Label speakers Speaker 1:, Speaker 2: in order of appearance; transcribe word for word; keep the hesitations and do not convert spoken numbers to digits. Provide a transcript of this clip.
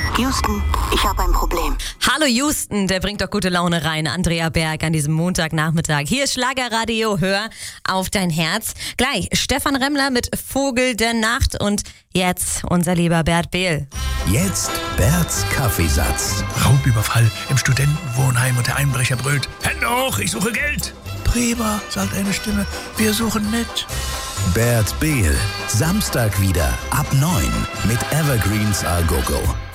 Speaker 1: Houston, ich habe ein Problem.
Speaker 2: Hallo Houston, der bringt doch gute Laune rein. Andrea Berg an diesem Montagnachmittag. Hier ist Schlagerradio, hör auf dein Herz. Gleich Stefan Remmler mit Vogel der Nacht und jetzt unser lieber Bert Behl.
Speaker 3: Jetzt Berts Kaffeesatz.
Speaker 4: Raubüberfall im Studentenwohnheim und der Einbrecher brüllt: Hände hoch, ich suche Geld. Prima, sagt eine Stimme, wir suchen mit.
Speaker 3: Bert Behl, Samstag wieder ab neun mit Evergreens A Go Go.